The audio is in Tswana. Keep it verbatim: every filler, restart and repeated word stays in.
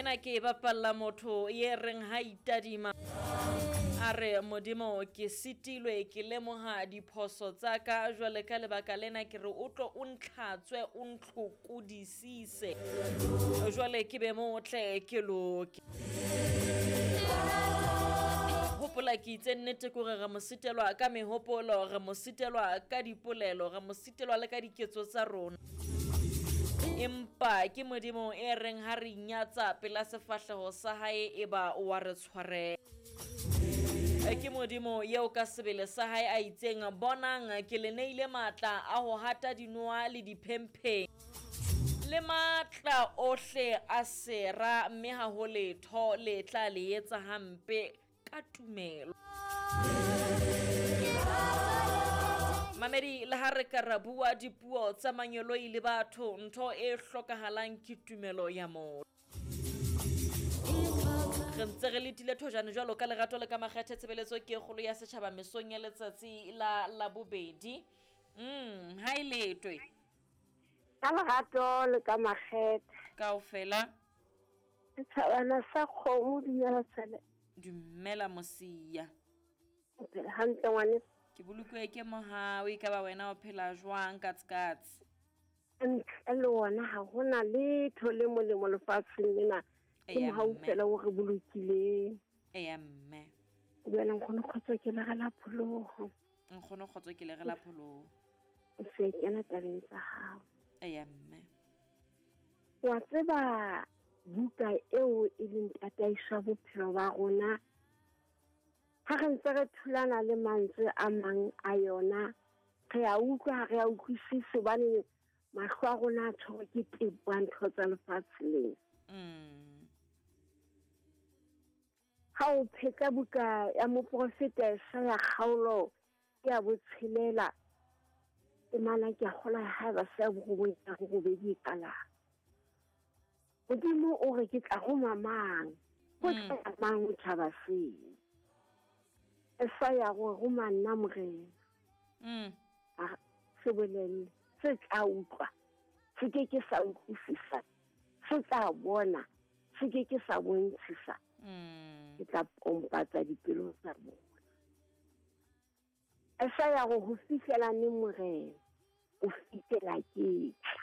ena ke bapalla motho ye reng ha itadima a re modimo ke sitilwe ke lemoha diphoso tsa ka jwale ka lebaka lena ke re o tlo o ntlhatswe o ntlhokodisise jwale ke be motle ke loke hopola ke itse nnete kore re mositelwa ka mehopolo re mositelwa ka dipolelo re mositelwa le ka diketso tsa rona empa ke modimo e reng ha re inyatsa pela sefahleho sa hae eba wa re tshware ke modimo yeo ka sebele sa hae a itseng bonang ke le neile matla a ho hata dinoa le diphemphe le matla ohle a sera mme ha ho letho le tla le etsa hampe ka tumelo mamedi le ha re ka ra bua dipuo tsa manyoloi le batho ntho e hlokahalang ke tumelo ya motho re ntse re letile thojane jwalo ka lerato le ka makgethe tshebeletso ke kgolo ya setjhaba mesong ya letsatsi la la bobedi mm ha iletwe ka lerato le ka makgethe kaofela setjhabana sa kgomo dinyana tsele dumela mosia hantle ngwane ke bolokwe ke mohawe ka ba wena o phela jwang ka tskats ntle le wona ha hona letho le molemo lefatsheng lena ke mohau fela o re bolokile eya mme jwale nkgono kgotso ke le gala phologo nkgono kgotso ke le gala phologo o se kena tabeng tsa hao eya mme wa tseba buka eo e leng tataiswa bophelo ba rona ha re ntse re thulana le mantswe a mang a yona re a utlwa re a utlwisisa hobane mahlo a rona a tshwerwe ke tebo ya ntho tsa lefatshe lena mm ha o pheta buka ya moprofeta Isaya kgaolo ya botshelela e mana ke kgola ha ba sa bogobong ya go bobedi kala modimo o re ke tla go mamang go tla mang o tshaba se Isaya go go manna morena mm a se bolelle se tla utlwa se ke ke sa utlwisisa se tla bona se ke ke sa bontshisa mm ke tla pompatsa dipelo tsa bona Isaya go go fihlela ne morena o fihlela ke